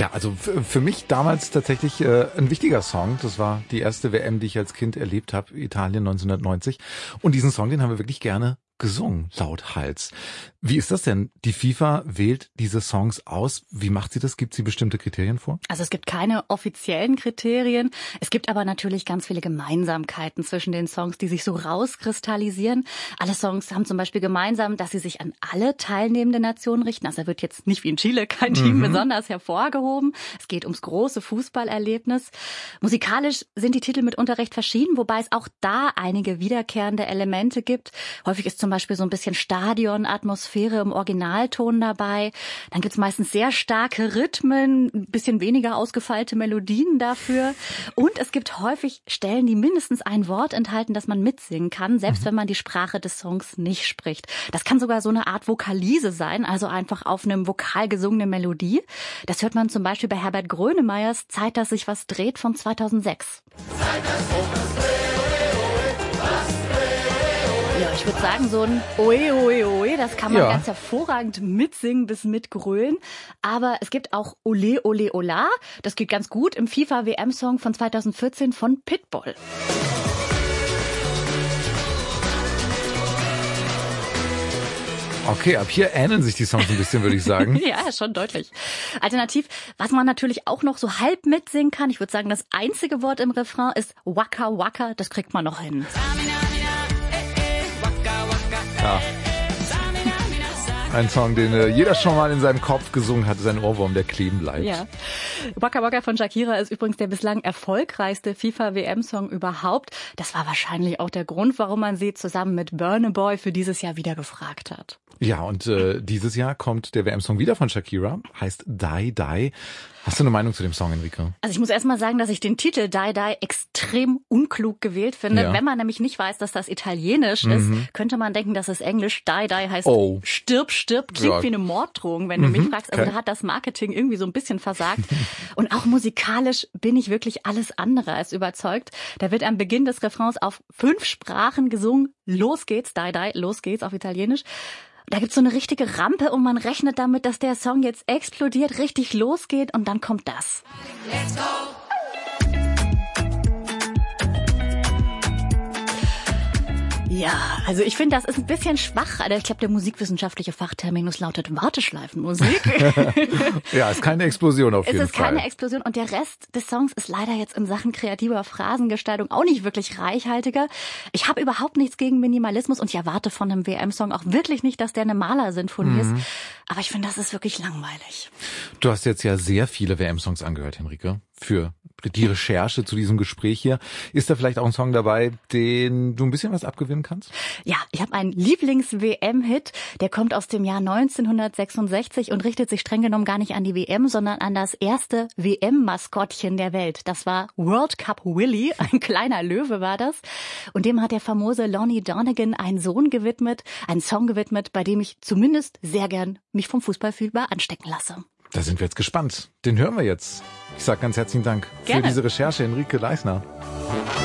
Ja, also für mich damals tatsächlich ein wichtiger Song. Das war die erste WM, die ich als Kind erlebt habe, Italien 1990. Und diesen Song, den haben wir wirklich gerne gesungen, lauthals. Wie ist das denn? Die FIFA wählt diese Songs aus. Wie macht sie das? Gibt sie bestimmte Kriterien vor? Also es gibt keine offiziellen Kriterien. Es gibt aber natürlich ganz viele Gemeinsamkeiten zwischen den Songs, die sich so rauskristallisieren. Alle Songs haben zum Beispiel gemeinsam, dass sie sich an alle teilnehmende Nationen richten. Also da wird jetzt nicht wie in Chile kein Team besonders hervorgehoben. Es geht ums große Fußballerlebnis. Musikalisch sind die Titel mitunter recht verschieden, wobei es auch da einige wiederkehrende Elemente gibt. Häufig ist zum Beispiel so ein bisschen Stadionatmosphäre im Originalton dabei. Dann gibt's meistens sehr starke Rhythmen, ein bisschen weniger ausgefeilte Melodien dafür. Und es gibt häufig Stellen, die mindestens ein Wort enthalten, das man mitsingen kann, selbst wenn man die Sprache des Songs nicht spricht. Das kann sogar so eine Art Vokalise sein, also einfach auf einem vokal gesungene Melodie. Das hört man zum Beispiel bei Herbert Grönemeyers Zeit, dass sich was dreht von 2006. Ja, ich würde sagen, so ein Oe, Oe, Oe, das kann man ganz hervorragend mitsingen bis mitgrölen. Aber es gibt auch Ole, Ole, Ola. Das geht ganz gut im FIFA-WM-Song von 2014 von Pitbull. Okay, ab hier ähneln sich die Songs ein bisschen, würde ich sagen. Ja, schon deutlich. Alternativ, was man natürlich auch noch so halb mitsingen kann, ich würde sagen, das einzige Wort im Refrain ist Waka Waka, das kriegt man noch hin. Ja. Ein Song, den jeder schon mal in seinem Kopf gesungen hat, ist ein Ohrwurm, der kleben bleibt. Ja. Waka Waka von Shakira ist übrigens der bislang erfolgreichste FIFA-WM-Song überhaupt. Das war wahrscheinlich auch der Grund, warum man sie zusammen mit Burna Boy für dieses Jahr wieder gefragt hat. Ja, und dieses Jahr kommt der WM-Song wieder von Shakira, heißt Die Die. Hast du eine Meinung zu dem Song, Enrique? Also ich muss erst mal sagen, dass ich den Titel Die Die extrem unklug gewählt finde. Ja. Wenn man nämlich nicht weiß, dass das Italienisch ist, könnte man denken, dass es Englisch Die Die heißt Stirb, stirb. Klingt wie eine Morddrohung, wenn du mich fragst. Also da hat das Marketing irgendwie so ein bisschen versagt. Und auch musikalisch bin ich wirklich alles andere als überzeugt. Da wird am Beginn des Refrains auf 5 Sprachen gesungen. Los geht's, Die Die, los geht's auf Italienisch. Da gibt's so eine richtige Rampe und man rechnet damit, dass der Song jetzt explodiert, richtig losgeht und dann kommt das. Let's go! Ja, also ich finde, das ist ein bisschen schwach. Ich glaube, der musikwissenschaftliche Fachterminus lautet Warteschleifenmusik. Ja, ist keine Explosion auf jeden Fall. Es ist keine Explosion und der Rest des Songs ist leider jetzt in Sachen kreativer Phrasengestaltung auch nicht wirklich reichhaltiger. Ich habe überhaupt nichts gegen Minimalismus und ich erwarte von einem WM-Song auch wirklich nicht, dass der eine Malersinfonie ist. Aber ich finde, das ist wirklich langweilig. Du hast jetzt ja sehr viele WM-Songs angehört, Henrike, für die Recherche zu diesem Gespräch hier. Ist da vielleicht auch ein Song dabei, den du ein bisschen was abgewinnen kannst? Ja, ich habe einen Lieblings-WM-Hit, der kommt aus dem Jahr 1966 und richtet sich streng genommen gar nicht an die WM, sondern an das erste WM-Maskottchen der Welt. Das war World Cup Willy, ein kleiner Löwe war das. Und dem hat der famose Lonnie Donegan einen Song gewidmet, bei dem ich zumindest sehr gern mich vom Fußballfieber anstecken lasse. Da sind wir jetzt gespannt. Den hören wir jetzt. Ich sage ganz herzlichen Dank für diese Recherche, Enrique Leisner.